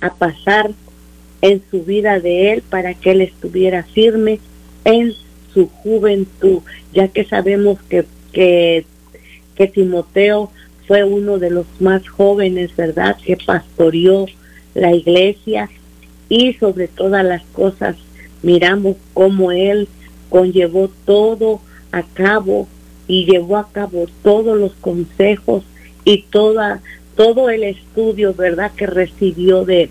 a pasar en su vida de él para que él estuviera firme en su juventud, ya que sabemos que Timoteo fue uno de los más jóvenes, ¿verdad?, que pastoreó la iglesia, y sobre todas las cosas miramos cómo él conllevó todo a cabo y llevó a cabo todos los consejos y todo el estudio, ¿verdad?, que recibió de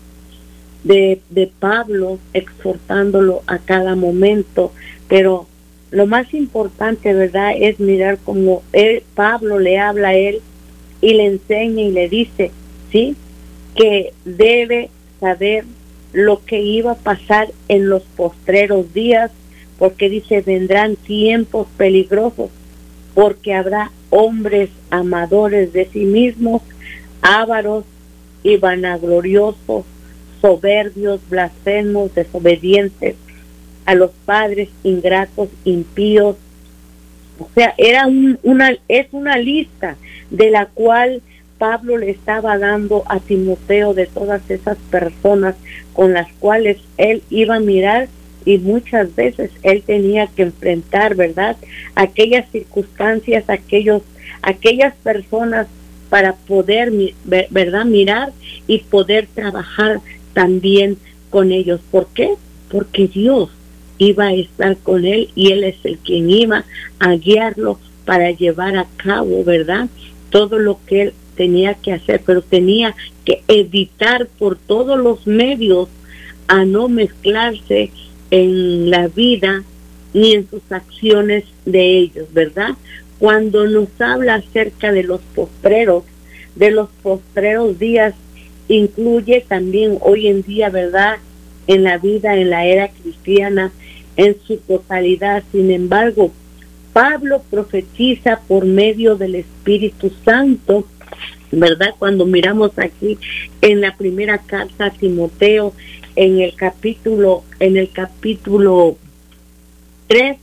Pablo, exhortándolo a cada momento. Pero lo más importante, ¿verdad?, es mirar cómo Pablo le habla a él y le enseña y le dice, ¿sí?, que debe saber lo que iba a pasar en los postreros días, porque dice, vendrán tiempos peligrosos, porque habrá hombres amadores de sí mismos, ávaros y vanagloriosos, soberbios, blasfemos, desobedientes a los padres, ingratos, impíos. O sea, es una lista de la cual Pablo le estaba dando a Timoteo de todas esas personas con las cuales él iba a mirar, y muchas veces él tenía que enfrentar, ¿verdad?, aquellas circunstancias, aquellas personas para poder, ¿verdad?, mirar y poder trabajar también con ellos. ¿Por qué? Porque Dios iba a estar con él y él es el quien iba a guiarlo para llevar a cabo, ¿verdad?, todo lo que él tenía que hacer, pero tenía que evitar por todos los medios a no mezclarse en la vida ni en sus acciones de ellos, ¿verdad? Cuando nos habla acerca de los postreros días, incluye también hoy en día, ¿verdad?, en la vida, en la era cristiana, en su totalidad. Sin embargo, Pablo profetiza por medio del Espíritu Santo, ¿verdad? Cuando miramos aquí en la primera carta a Timoteo, en el capítulo 3,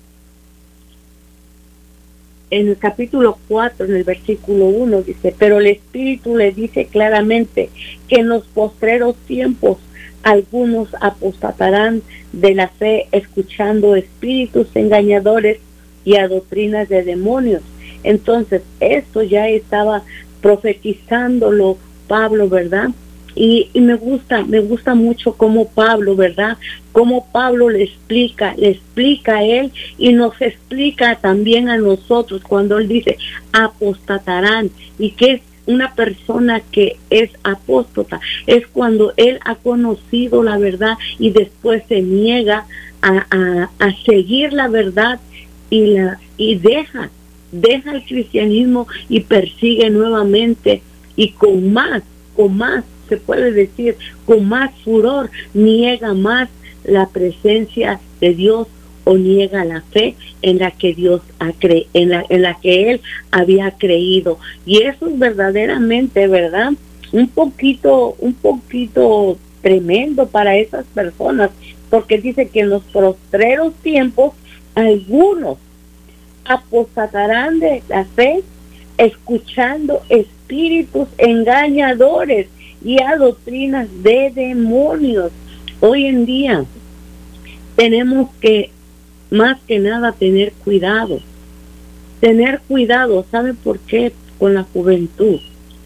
en el capítulo 4, en el versículo 1, dice, pero el Espíritu le dice claramente que en los postreros tiempos algunos apostatarán de la fe, escuchando espíritus engañadores y a doctrinas de demonios. Entonces, esto ya estaba profetizándolo Pablo, ¿verdad? Y me gusta mucho cómo Pablo, ¿verdad?, cómo Pablo le explica a él y nos explica también a nosotros cuando él dice apostatarán, y que es una persona que es apóstata, es cuando él ha conocido la verdad y después se niega a seguir la verdad y deja el cristianismo y persigue nuevamente, y con más, se puede decir, con más furor, niega más la presencia de Dios, o niega la fe en la que Dios en la que él había creído. Y eso es verdaderamente, ¿verdad?, un poquito tremendo para esas personas, porque dice que en los postreros tiempos algunos apostatarán de la fe, escuchando espíritus engañadores y a doctrinas de demonios. Hoy en día tenemos que, más que nada, tener cuidado, ¿sabe por qué? Con la juventud,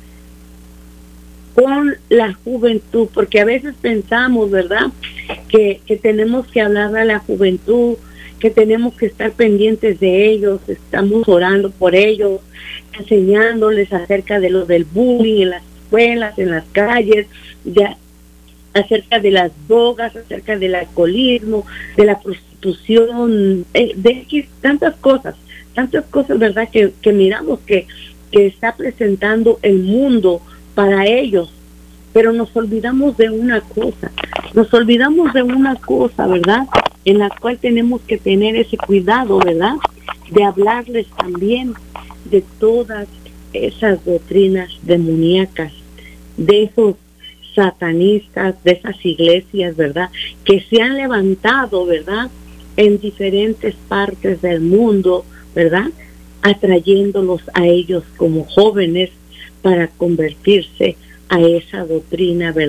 porque a veces pensamos, ¿verdad?, que tenemos que hablar a la juventud, que tenemos que estar pendientes de ellos, estamos orando por ellos, enseñándoles acerca de lo del bullying en las escuelas, en las calles, acerca de las drogas, acerca del alcoholismo, de la prostitución, de tantas cosas, ¿verdad?, que miramos que está presentando el mundo para ellos. Pero nos olvidamos de una cosa, ¿verdad?, en la cual tenemos que tener ese cuidado, ¿verdad?, de hablarles también de todas esas doctrinas demoníacas, de esos satanistas, de esas iglesias, ¿verdad?, que se han levantado, ¿verdad?, en diferentes partes del mundo, ¿verdad?, atrayéndolos a ellos como jóvenes para convertirse a esa doctrina, ¿verdad?